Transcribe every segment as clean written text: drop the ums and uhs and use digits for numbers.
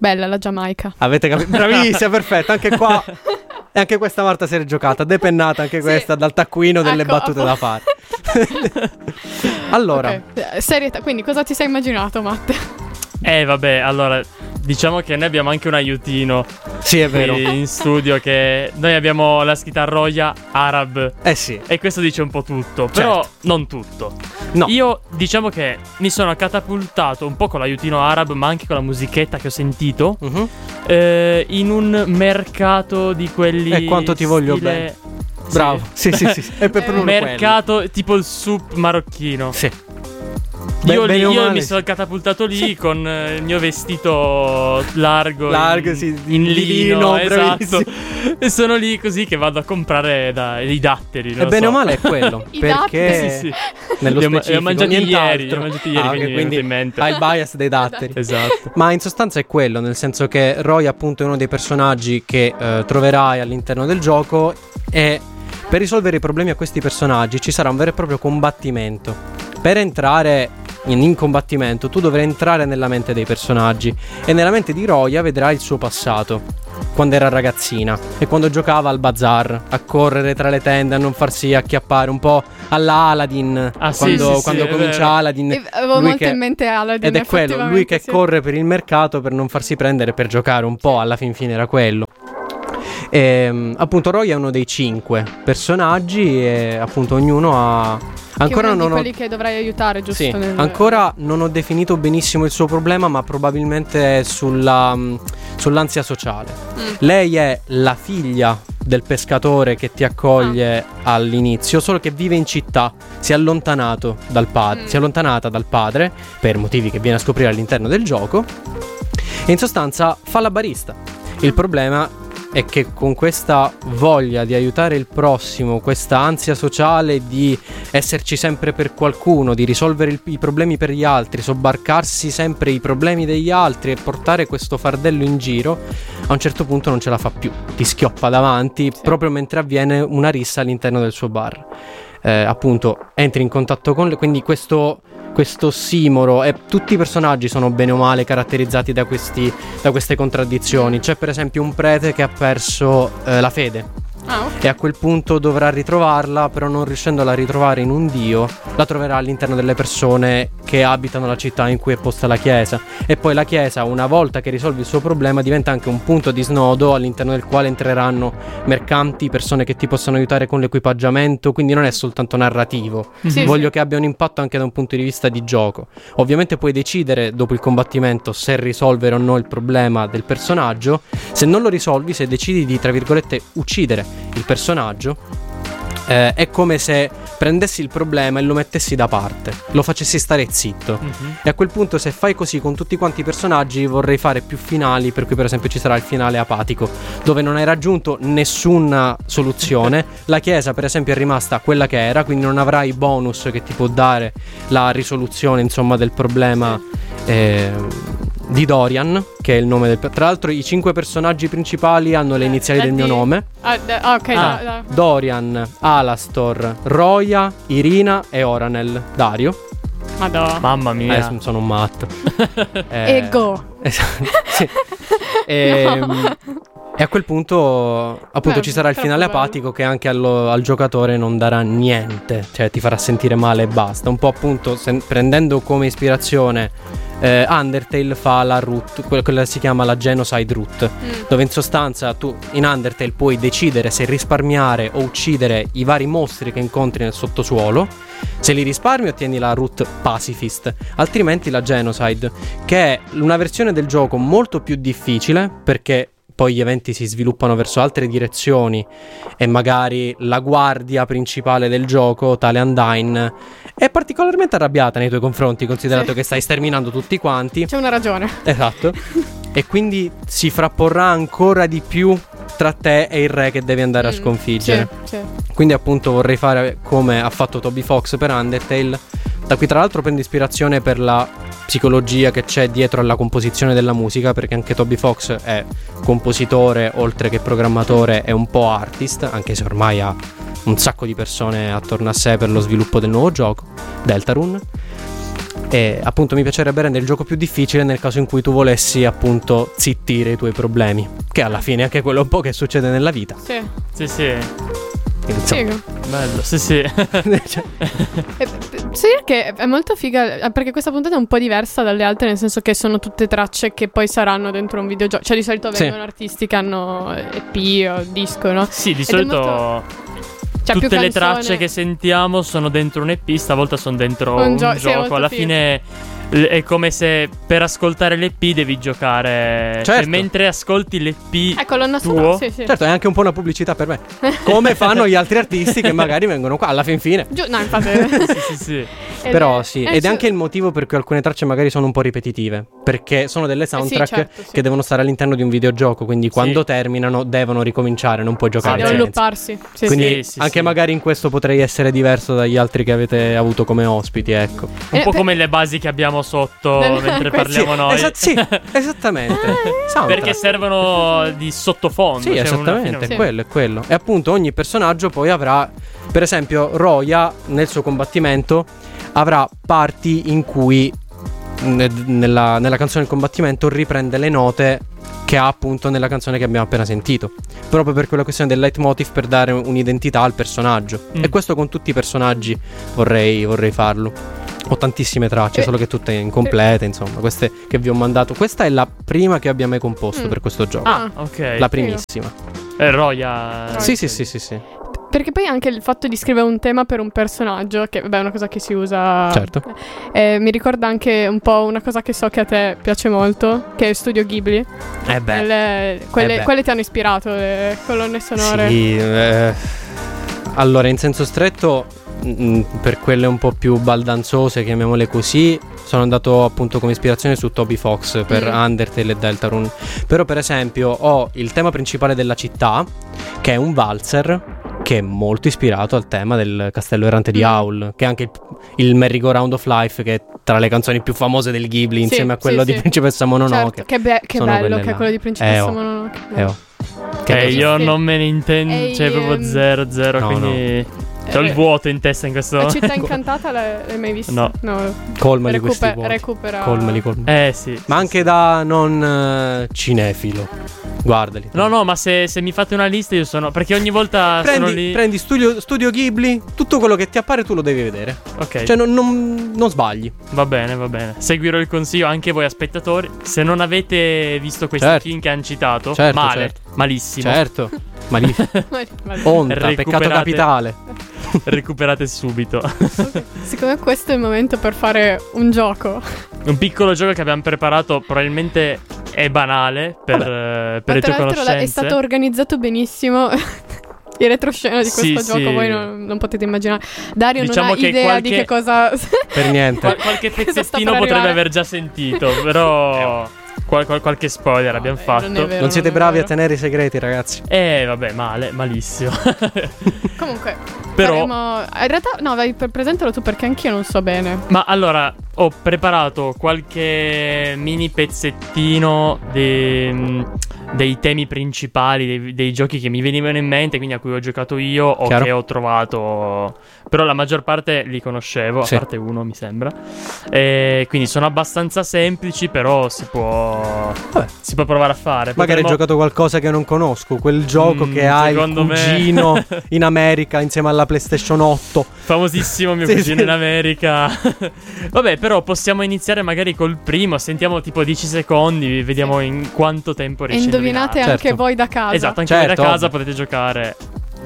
Bella la Giamaica. Avete capito? Bravissima, perfetto, anche qua. E anche questa Marta si è giocata, depennata anche questa dal taccuino delle battute da fare. Allora, serietà, quindi cosa ti sei immaginato, Matt? Vabbè, allora diciamo che noi abbiamo anche un aiutino. Sì, è vero. In studio, che noi abbiamo la scritta Roya Arab. Sì. E questo dice un po' tutto, però non tutto. No. Io diciamo che mi sono catapultato un po' con l'aiutino Arab, ma anche con la musichetta che ho sentito, in un mercato di quelli. E quanto ti voglio bene. Bravo. Sì. È per un mercato tipo il soup marocchino. Sì. Io mi sono catapultato lì con il mio vestito largo in lino, esatto. E sono lì così che vado a comprare i datteri. E bene o male è quello. Perché sì. Nello specifico li ho mangiati ieri, quindi in mente. Hai il bias dei datteri. Esatto. Ma in sostanza è quello, nel senso che Roy appunto è uno dei personaggi che troverai all'interno del gioco, e per risolvere i problemi a questi personaggi ci sarà un vero e proprio combattimento. Per entrare in combattimento tu dovrai entrare nella mente dei personaggi, e nella mente di Roya vedrai il suo passato, quando era ragazzina e quando giocava al bazar, a correre tra le tende, a non farsi acchiappare, un po' alla Aladdin. Quando comincia Aladdin, avevo molto in mente Aladdin, ed è quello, lui che corre per il mercato per non farsi prendere, per giocare un po', alla fin fine era quello. E, appunto Roy è uno dei 5 personaggi, e appunto ognuno ha ancora non quelli che dovrai aiutare, giusto? Sì, ancora non ho definito benissimo il suo problema, ma probabilmente è sull'ansia sociale. Lei è la figlia del pescatore che ti accoglie all'inizio, solo che vive in città, si è allontanata dal padre per motivi che viene a scoprire all'interno del gioco, e in sostanza fa la barista. Il problema è che con questa voglia di aiutare il prossimo, questa ansia sociale di esserci sempre per qualcuno, di risolvere i problemi per gli altri, sobbarcarsi sempre i problemi degli altri e portare questo fardello in giro, a un certo punto non ce la fa più, ti schioppa davanti proprio mentre avviene una rissa all'interno del suo bar. Appunto entri in contatto con lui, quindi questo ossimoro, e tutti i personaggi sono bene o male caratterizzati da queste contraddizioni. C'è per esempio un prete che ha perso la fede, e a quel punto dovrà ritrovarla, però non riuscendola a ritrovare in un dio, la troverà all'interno delle persone che abitano la città in cui è posta la chiesa, e poi la chiesa, una volta che risolve il suo problema, diventa anche un punto di snodo all'interno del quale entreranno mercanti, persone che ti possono aiutare con l'equipaggiamento, quindi non è soltanto narrativo. Voglio che abbia un impatto anche da un punto di vista di gioco. Ovviamente puoi decidere dopo il combattimento se risolvere o no il problema del personaggio. Se non lo risolvi, se decidi di, tra virgolette, uccidere il personaggio, è come se prendessi il problema e lo mettessi da parte, lo facessi stare zitto. E a quel punto, se fai così con tutti quanti i personaggi, vorrei fare più finali, per cui per esempio ci sarà il finale apatico, dove non hai raggiunto nessuna soluzione. La chiesa per esempio è rimasta quella che era, quindi non avrai bonus che ti può dare la risoluzione, insomma, del problema di Dorian, che è il nome del... Tra l'altro i 5 personaggi principali hanno le iniziali del mio nome. Dorian, Alastor, Roya, Irina e Oranel. Dario. Madonna. Mamma mia. Sono un matto. Ego. Sì. E a quel punto appunto ci sarà il finale apatico, che anche al giocatore non darà niente, cioè ti farà sentire male e basta. Un po' appunto prendendo come ispirazione Undertale fa la route, quella che si chiama la Genocide Route, dove in sostanza tu in Undertale puoi decidere se risparmiare o uccidere i vari mostri che incontri nel sottosuolo. Se li risparmi ottieni la route Pacifist, altrimenti la Genocide, che è una versione del gioco molto più difficile, perché poi gli eventi si sviluppano verso altre direzioni e magari la guardia principale del gioco, tale Undyne, è particolarmente arrabbiata nei tuoi confronti, considerato che stai sterminando tutti quanti. C'è una ragione. Esatto. E quindi si frapporrà ancora di più tra te e il re che devi andare a sconfiggere. Sì. Quindi appunto vorrei fare come ha fatto Toby Fox per Undertale. Da qui tra l'altro prendo ispirazione per la psicologia che c'è dietro alla composizione della musica, perché anche Toby Fox è compositore oltre che programmatore, è un po' artist, anche se ormai ha un sacco di persone attorno a sé per lo sviluppo del nuovo gioco Deltarune. E appunto mi piacerebbe rendere il gioco più difficile nel caso in cui tu volessi appunto zittire i tuoi problemi, che alla fine è anche quello un po' che succede nella vita. Sì. Figo. Bello, sì. Sì, che è molto figa, perché questa puntata è un po' diversa dalle altre, nel senso che sono tutte tracce che poi saranno dentro un videogioco. Cioè di solito vengono artisti che hanno EP o disco, no? Sì, di solito tutte le tracce che sentiamo sono dentro un EP, stavolta sono dentro un gioco. Alla fine è come se per ascoltare l'EP devi giocare. Certo. Cioè, mentre ascolti l'EP colonna tuo, sì. Certo, è anche un po' una pubblicità per me. Come fanno gli altri artisti che magari vengono qua alla fine. No, infatti. sì. Però sì, ed è anche il motivo per cui alcune tracce magari sono un po' ripetitive, perché sono delle soundtrack che devono stare all'interno di un videogioco, quindi quando terminano devono ricominciare, non puoi giocare. Devono looparsi. Quindi anche magari in questo potrei essere diverso dagli altri che avete avuto come ospiti, ecco. Un po' come le basi che abbiamo sotto mentre parliamo noi. Esattamente. Perché servono di sottofondo. Sì, esattamente, quello è quello. E appunto ogni personaggio poi avrà, per esempio Roya nel suo combattimento avrà parti in cui nella canzone del combattimento riprende le note che ha appunto nella canzone che abbiamo appena sentito, proprio per quella questione del leitmotiv, per dare un'identità al personaggio. E questo con tutti i personaggi vorrei farlo. Ho tantissime tracce, solo che tutte incomplete, insomma, queste che vi ho mandato. Questa è la prima che abbiamo mai composto per questo gioco. Ok. La primissima. Roya. Sì. Perché poi anche il fatto di scrivere un tema per un personaggio, che vabbè è una cosa che si usa. Certo. Mi ricorda anche un po' una cosa che so che a te piace molto, che è Studio Ghibli. Quelle ti hanno ispirato, le colonne sonore. Sì, allora in senso stretto, per quelle un po' più baldanzose, chiamiamole così, sono andato appunto come ispirazione su Toby Fox per Undertale e Deltarune. Però per esempio ho il tema principale della città, che è un valzer, che è molto ispirato al tema del castello errante di Howl, che è anche il Merry-Go-Round of Life, che è tra le canzoni più famose del Ghibli, insieme a quello di Principessa Mononoke. Certo, che bello che è quello di Principessa Mononoke. Io non me ne intendo, cioè proprio zero, quindi c'ho il vuoto in testa in questo. La città incantata l'hai mai vista? No. Colmali questi vuoti. Recupera. Colmali. Sì. Ma anche da non cinefilo. Guardali. No, ma se mi fate una lista io sono. Perché ogni volta sono lì. Prendi studio Ghibli, tutto quello che ti appare tu lo devi vedere. Ok. Cioè non sbagli. Va bene. Seguirò il consiglio anche voi spettatori. Se non avete visto questi film che hanno citato, malissimo. Certo. Onta, peccato capitale. Recuperate subito. Siccome questo è il momento per fare un gioco. Un piccolo gioco che abbiamo preparato, probabilmente è banale per le tue conoscenze. È stato organizzato benissimo. Il retroscena di questo gioco voi non potete immaginare. Dario non ha idea di che cosa. Per niente. Qualche pezzettino potrebbe aver già sentito, però qualche spoiler abbiamo fatto. Non siete bravi a tenere i segreti, ragazzi. Vabbè, malissimo. Comunque, però in realtà vai, presentalo tu, perché anch'io non so bene. Ma allora, ho preparato qualche mini pezzettino dei temi principali dei giochi che mi venivano in mente, quindi a cui ho giocato io o che ho trovato. Però la maggior parte li conoscevo, a parte uno mi sembra. Quindi sono abbastanza semplici, però si può provare a fare. Magari hai giocato qualcosa che non conosco, quel gioco che ha il cugino in America insieme alla PlayStation 8. Famosissimo mio cugino in America. Vabbè, però possiamo iniziare magari col primo. Sentiamo tipo 10 secondi, vediamo in quanto tempo riesci a indovinate anche voi da casa. Esatto, anche voi da casa potete giocare.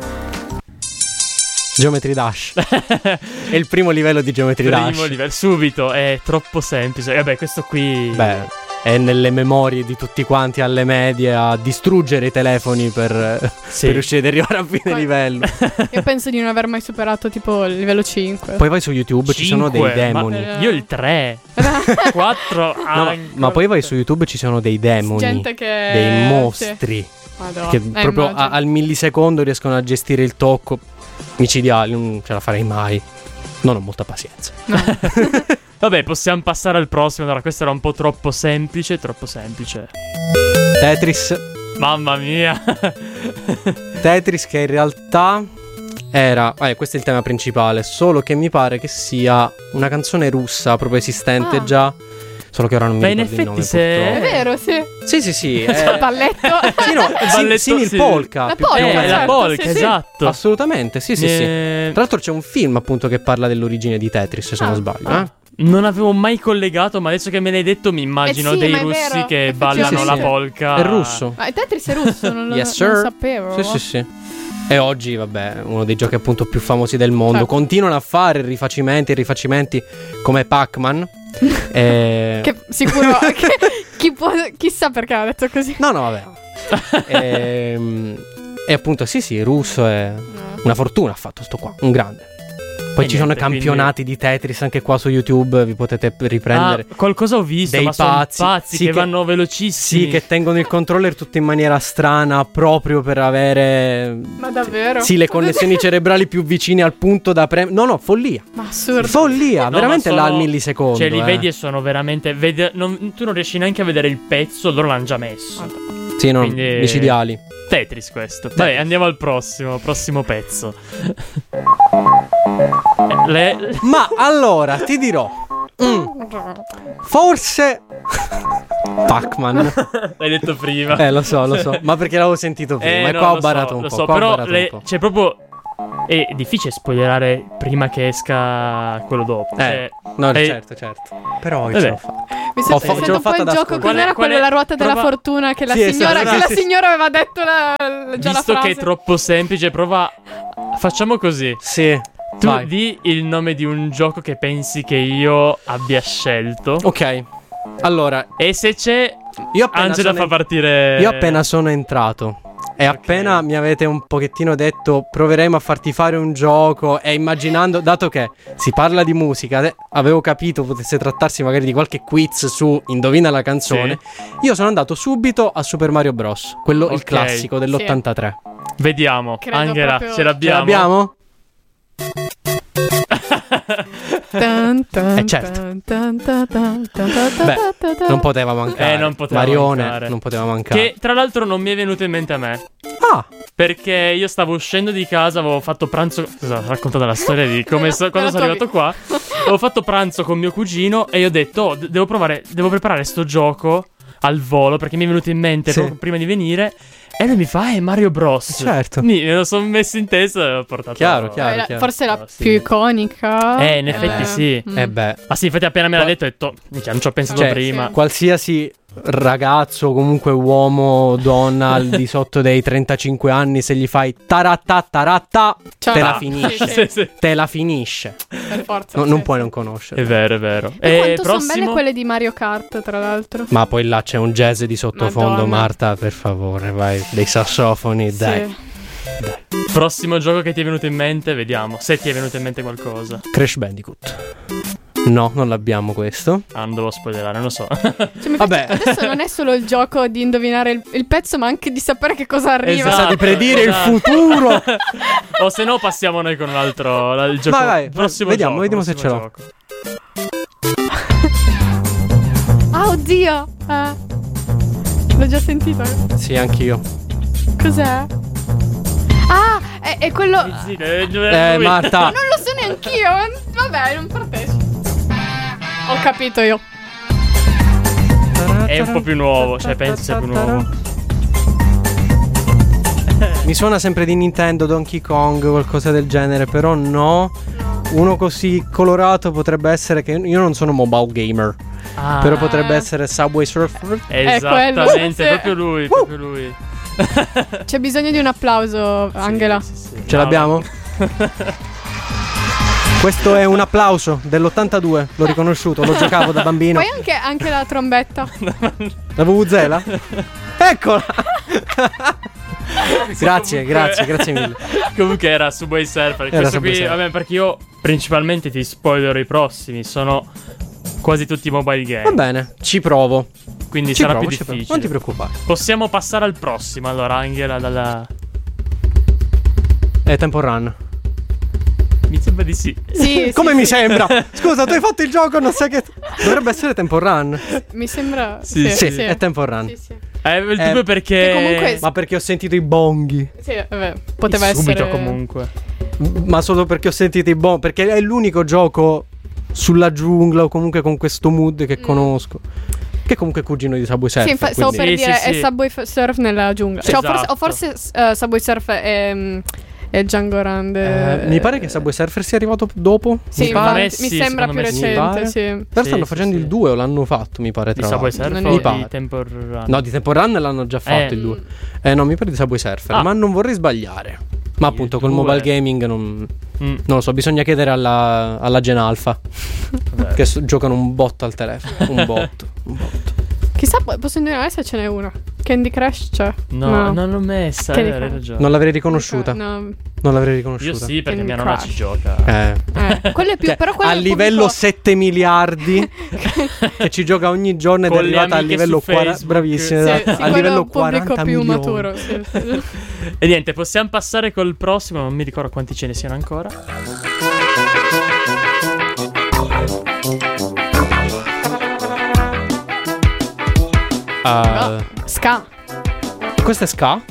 Geometry Dash. È il primo livello di Geometry Dash. Livello, subito, è troppo semplice. Vabbè, questo qui è nelle memorie di tutti quanti alle medie a distruggere i telefoni per riuscire ad arrivare a fine livello. Io penso di non aver mai superato tipo il livello 5. Poi vai su YouTube, ci sono dei demoni. Io il 3 4 ma poi vai su YouTube, ci sono dei demoni, gente che dei mostri che proprio al millisecondo riescono a gestire il tocco. Micidiali, non ce la farei mai. Non ho molta pazienza. Vabbè, possiamo passare al prossimo. Allora, questo era un po' troppo semplice. Tetris. Mamma mia. Tetris, che in realtà era, questo è il tema principale, solo che mi pare che sia una canzone russa proprio esistente già. Solo che ora non mi ricordo il nome. È vero, sì. Sì. Balletto. Il polka. La polka, la polka, esatto. Assolutamente, sì. Tra l'altro c'è un film appunto che parla dell'origine di Tetris, se non sbaglio. Non avevo mai collegato, ma adesso che me l'hai detto mi immagino dei russi che ballano la polka. È russo. Ma Tetris è russo, non lo sapevo. Sì. E oggi, vabbè, uno dei giochi appunto più famosi del mondo. Certo. Continuano a fare rifacimenti come Pac-Man. Che sicuro chissà perché ha detto così. No, vabbè. E appunto sì, russo è una fortuna ha fatto sto qua, un grande. Poi ci sono campionati di Tetris anche qua su YouTube, vi potete riprendere. Qualcosa ho visto, dei ma pazzi che vanno velocissimi. Sì, che tengono il controller tutto in maniera strana proprio per avere... Ma davvero? Sì, le connessioni cerebrali più vicine al punto da premere. No, follia. Ma assurdo. Follia, veramente là al millisecondo. Cioè li vedi e sono veramente... tu non riesci neanche a vedere il pezzo, loro l'hanno già messo. Sì, no, micidiali. Tetris questo. Vabbè, andiamo al prossimo pezzo. Ma allora ti dirò, forse Pac-Man. L'hai detto prima. Lo so, ma perché l'avevo sentito prima. E qua ho barato un po'. Però c'è proprio... È difficile spoilerare prima che esca quello dopo. Certo. Però io ce l'ho fatto. Mi sono pensato un po' il gioco. Cos'era quello della ruota della fortuna? Che la signora aveva detto già la frase. Visto che è troppo semplice, facciamo così. Sì. Tu di il nome di un gioco che pensi che io abbia scelto. Ok. Allora. E se c'è, Angela fa partire. Io appena sono entrato e appena mi avete un pochettino detto proveremo a farti fare un gioco, e immaginando, dato che si parla di musica, avevo capito potesse trattarsi magari di qualche quiz su indovina la canzone. Io sono andato subito a Super Mario Bros, quello il classico dell'83. Vediamo. Credo Angela, proprio... ce l'abbiamo? Certo. Non poteva mancare. Marione non poteva mancare. Che tra l'altro non mi è venuto in mente a me. Perché io stavo uscendo di casa, avevo fatto pranzo. Scusa, ho raccontato la storia di come quando sono arrivato qua. Avevo fatto pranzo con mio cugino e io ho detto devo preparare sto gioco al volo, perché mi è venuto in mente proprio prima di venire. E lui mi fa Mario Bros. Certo. Me lo sono messo in testa e ho portato. Chiaro. Forse la più iconica. In effetti sì. Ma sì, infatti appena me l'ha detto ho detto non ci ho pensato prima. Sì. Qualsiasi ragazzo, comunque uomo, donna al di sotto dei 35 anni, se gli fai taratta te la finisce. Sì. Te la finisce. Per forza. Non puoi non conoscere. È vero. E quanto sono belle quelle di Mario Kart, tra l'altro. Ma poi là c'è un jazz di sottofondo. Madonna. Marta, per favore, vai. Dei sassofoni, dai. Prossimo gioco che ti è venuto in mente, vediamo se ti è venuto in mente qualcosa. Crash Bandicoot. No, non l'abbiamo questo. Non devo spoilerare, non lo so. Vabbè. Adesso non è solo il gioco di indovinare il pezzo, ma anche di sapere che cosa arriva. Esatto, di predire il futuro. O se no passiamo noi con un altro il gioco. Vai, vediamo se ce l'ho. Oddio. L'ho già sentito. Sì, anch'io. Cos'è? È quello. Marta. Non lo so neanch'io. Vabbè, non partecipo. Ho capito io. È un po' più nuovo, penso sia più nuovo. Mi suona sempre di Nintendo, Donkey Kong, qualcosa del genere, però no. Uno così colorato potrebbe essere, che io non sono mobile gamer, però potrebbe essere Subway Surfer. Esattamente, proprio lui. C'è bisogno di un applauso, Angela. Sì. Ce l'abbiamo? Questo è un applauso dell'82, l'ho riconosciuto, lo giocavo da bambino. Poi anche la trombetta. La vuvuzela? Eccola! Grazie mille. Comunque era Subway Surfer. Questo qui, vabbè, perché io principalmente ti spoilerò i prossimi. Sono quasi tutti mobile game. Va bene, ci provo. Quindi sarà più difficile. Non ti preoccupare. Possiamo passare al prossimo. Allora, Angela, dalla... È Temple Run. Mi sembra di sì. Come mi sembra? Scusa, tu hai fatto il gioco, non sai che... Dovrebbe essere Temple Run. Mi sembra... Sì, è Temple Run. Sì. Il dubbio perché... Comunque... Ma perché ho sentito i bonghi. Sì, vabbè, poteva subito essere... comunque. ma solo perché ho sentito i perché è l'unico gioco sulla giungla o comunque con questo mood che conosco. Che comunque è cugino di Subway Surfer. Sì, stavo per dire, è Subway Surf nella giungla. Cioè, esatto. o forse Subway Surf è Django Run. Mi pare che Subway Surfer sia arrivato dopo. Sì, mi sembra più recente. Sì. Però stanno facendo il 2 o l'hanno fatto, mi pare. Tra di Subway Surfer o di Temple Run? No, di Temple Run l'hanno già fatto il 2. No, mi pare di Subway Surfer. Ma non vorrei sbagliare. Ma appunto col mobile gaming non lo so, bisogna chiedere alla Gen Alpha che giocano un botto al telefono. Un botto. Chissà, posso indovinare se ce n'è una. Candy Crush c'è? No, non l'ho messa. Hai ragione. Non l'avrei riconosciuta. No. Non l'avrei riconosciuta. Io sì, perché Candy mia nonna ci gioca. Quello è più, però quello a livello 7 miliardi che ci gioca ogni giorno ed è arrivata a livello 40. Bravissimo. Sì, a livello 40 più milioni. maturo. Sì. E niente, possiamo passare col prossimo. Non mi ricordo quanti ce ne siano ancora. Ska. Questo è Ska?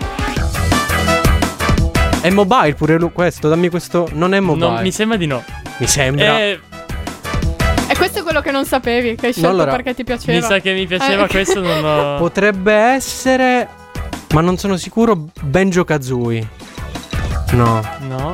È mobile pure questo? Dammi questo. Non è mobile. No, mi sembra di no. Mi sembra. E questo è quello che non sapevi, che hai scelto perché ti piaceva. Mi sa che mi piaceva questo. Non lo... Potrebbe essere, ma non sono sicuro. Banjo-Kazooie. No.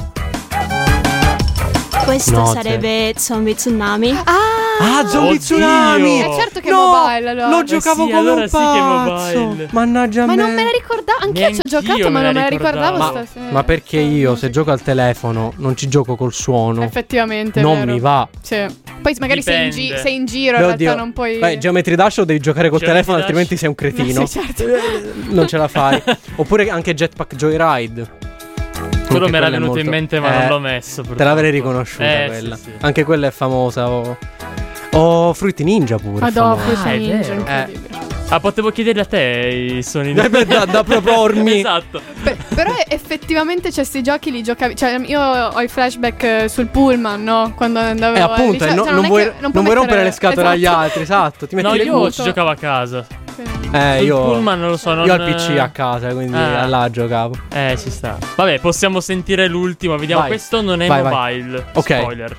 Questo sarebbe Zombie Tsunami. Zombie Tsunami! È certo che è mobile, allora. Lo giocavo come un pazzo. Mannaggia ma me. non me la ricordavo. Anch'io ci ho giocato, ma non me la ricordavo. Ma perché io, se gioco al telefono, non ci gioco col suono. Effettivamente. Non mi va. Sì. Poi magari sei in giro, in realtà non puoi. Geometry Dash lo devi giocare col telefono, altrimenti sei un cretino. Sì, certo. Non ce la fai. Oppure anche Jetpack Joyride. Quello mi era venuto in mente, ma non l'ho messo. Purtroppo. Te l'avrei riconosciuta quella. Sì. Anche quella è famosa. Fruity Ninja pure. Fruity Ninja, incredibile. Potevo chiederle a te i suoni da propormi. Esatto. Però effettivamente sti giochi li giocavi. Cioè, io ho i flashback sul pullman, no? Quando andavo appunto, non vuoi rompere le scatole agli altri. Esatto. Ti metti le io ci giocavo a casa. Io pullman non lo so. Io al PC a casa, quindi là giocavo. Ci sta. Vabbè, possiamo sentire l'ultimo. Vediamo. Vai. Questo non è mobile. Ok. Spoiler.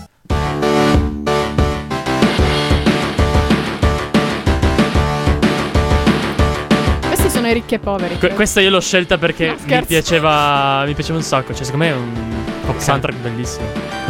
Sono i ricchi e poveri. Questa io l'ho scelta perché mi piaceva un sacco. Cioè, secondo me è un soundtrack bellissimo.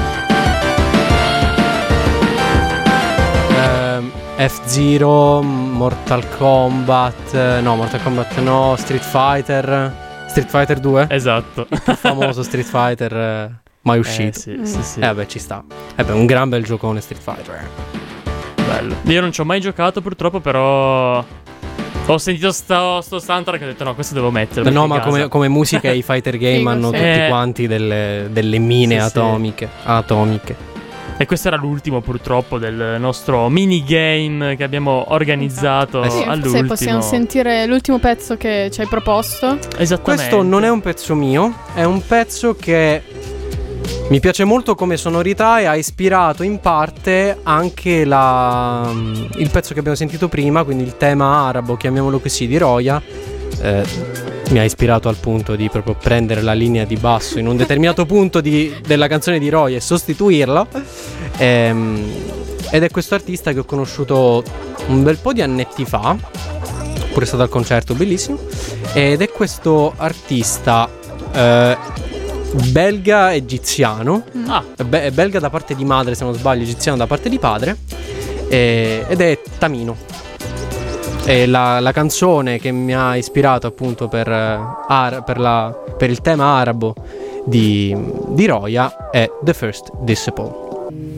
F-Zero, Mortal Kombat. Mortal Kombat no. Street Fighter 2. Esatto. Il più famoso Street Fighter mai uscito. Sì. Vabbè, ci sta. Un gran bel giocone Street Fighter. Bello. Io non ci ho mai giocato purtroppo, però ho sentito sto soundtrack e ho detto no, questo devo metterlo. No, ma come musica i fighter game hanno tutti quanti delle mine atomiche. E questo era l'ultimo purtroppo del nostro minigame che abbiamo organizzato all'ultimo. Se possiamo sentire l'ultimo pezzo che ci hai proposto. Esattamente. Questo non è un pezzo mio, è un pezzo che mi piace molto come sonorità e ha ispirato in parte anche il pezzo che abbiamo sentito prima, quindi il tema arabo, chiamiamolo così, di Roya. Mi ha ispirato al punto di proprio prendere la linea di basso in un determinato punto della canzone di Roya e sostituirla. Ed è questo artista che ho conosciuto un bel po' di annetti fa, pure stato al concerto, bellissimo. Ed è questo artista belga egiziano. È belga da parte di madre, se non sbaglio, egiziano da parte di padre. Ed è Tamino. E la canzone che mi ha ispirato appunto per il tema arabo di Roya è The First Disciple.